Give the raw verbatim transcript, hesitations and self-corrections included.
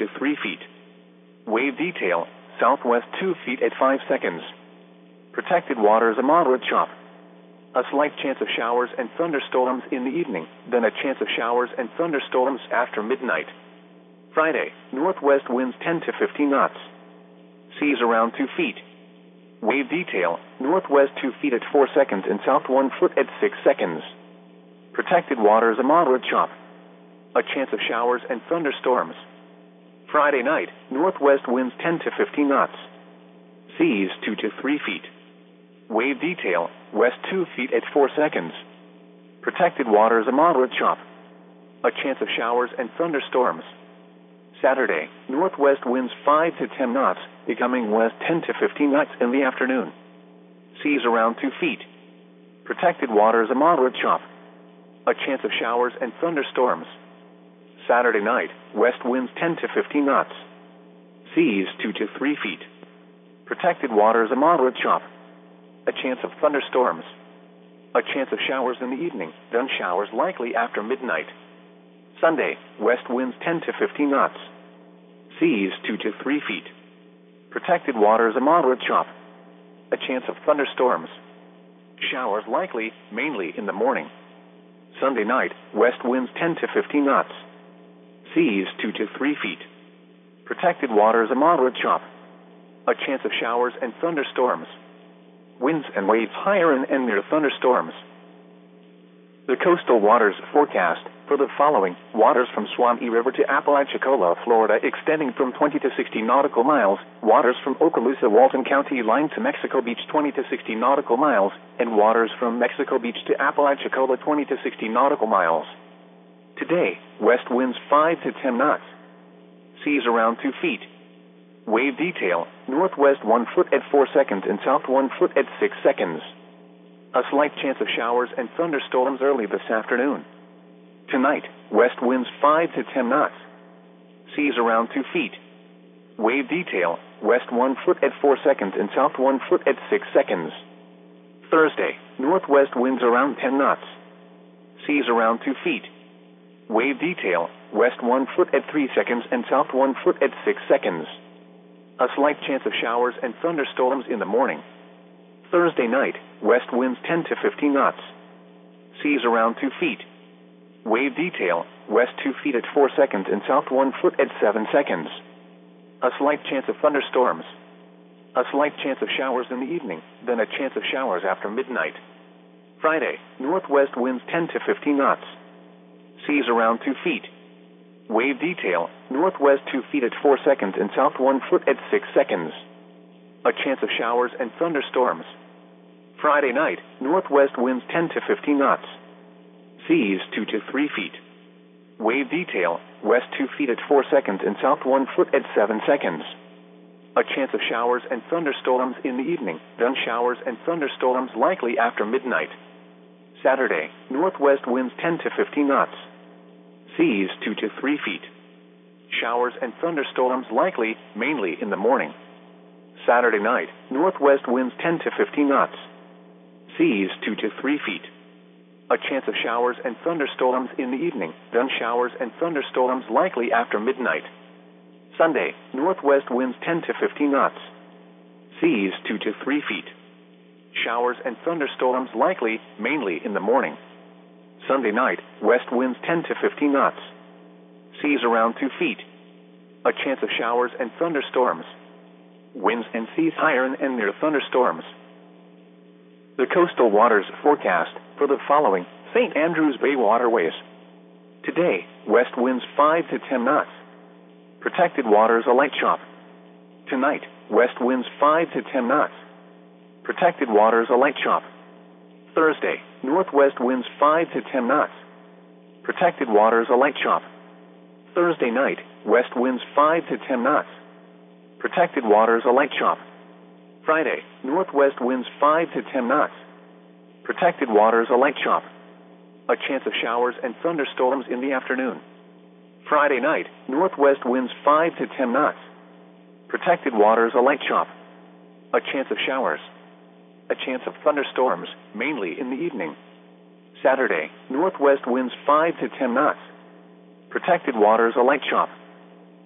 to three feet. Wave detail, southwest two feet at five seconds. Protected waters a moderate chop. A slight chance of showers and thunderstorms in the evening, then a chance of showers and thunderstorms after midnight. Friday, northwest winds ten to fifteen knots. Seas around two feet. Wave detail, northwest two feet at four seconds and south one foot at six seconds. Protected waters a moderate chop. A chance of showers and thunderstorms. Friday night, northwest winds ten to fifteen knots. Seas two to three feet. Wave detail, west two feet at four seconds. Protected waters a moderate chop. A chance of showers and thunderstorms. Saturday, northwest winds five to ten knots, becoming west ten to fifteen knots in the afternoon. Seas around two feet. Protected waters a moderate chop. A chance of showers and thunderstorms. Saturday night, west winds ten to fifteen knots. Seas two to three feet. Protected waters a moderate chop. A chance of thunderstorms. A chance of showers in the evening, then showers likely after midnight. Sunday, west winds ten to fifteen knots. Seas two to three feet. Protected waters a moderate chop. A chance of thunderstorms. Showers likely, mainly in the morning. Sunday night, west winds ten to fifteen knots. Seas two to three feet. Protected waters a moderate chop. A chance of showers and thunderstorms. Winds and waves higher and, and near thunderstorms. The coastal waters forecast for the following: waters from Suwannee River to Apalachicola, Florida, extending from twenty to sixty nautical miles, waters from Okaloosa, Walton County line to Mexico Beach twenty to sixty nautical miles, and waters from Mexico Beach to Apalachicola twenty to sixty nautical miles. Today, west winds five to ten knots. Seas around two feet. Wave detail, northwest one foot at four seconds and south one foot at six seconds. A slight chance of showers and thunderstorms early this afternoon. Tonight, west winds five to ten knots. Seas around two feet. Wave detail, west one foot at four seconds and south one foot at six seconds. Thursday, northwest winds around ten knots. Seas around two feet. Wave detail, west one foot at three seconds and south one foot at six seconds. A slight chance of showers and thunderstorms in the morning. Thursday night, west winds ten to fifteen knots. Seas around two feet. Wave detail, west two feet at four seconds and south one foot at seven seconds. A slight chance of thunderstorms. A slight chance of showers in the evening, then a chance of showers after midnight. Friday, northwest winds ten to fifteen knots. Seas around two feet. Wave detail, northwest two feet at four seconds and south one foot at six seconds. A chance of showers and thunderstorms. Friday night, northwest winds ten to fifteen knots. Seas two to three feet. Wave detail, west two feet at four seconds and south one foot at seven seconds. A chance of showers and thunderstorms in the evening, then showers and thunderstorms likely after midnight. Saturday, northwest winds ten to fifteen knots. Seas two to three feet. Showers and thunderstorms likely, mainly in the morning. Saturday night, northwest winds ten to fifteen knots. Seas two to three feet. A chance of showers and thunderstorms in the evening, then showers and thunderstorms likely after midnight. Sunday, northwest winds ten to fifteen knots. Seas two to three feet. Showers and thunderstorms likely, mainly in the morning. Sunday night, west winds ten to fifteen knots. Seas around two feet. A chance of showers and thunderstorms. Winds and seas higher and near thunderstorms. The coastal waters forecast for the following: Saint Andrews Bay waterways. Today, west winds five to ten knots. Protected waters a light chop. Tonight, west winds five to ten knots. Protected waters a light chop. Thursday, northwest winds five to ten knots. Protected waters a light chop. Thursday night, west winds five to ten knots. Protected waters a light chop. Friday, northwest winds five to ten knots. Protected waters a light chop. A chance of showers and thunderstorms in the afternoon. Friday night, northwest winds five to ten knots. Protected waters a light chop. A chance of showers. A chance of thunderstorms, mainly in the evening. Saturday, northwest winds five to ten knots. Protected waters a light chop.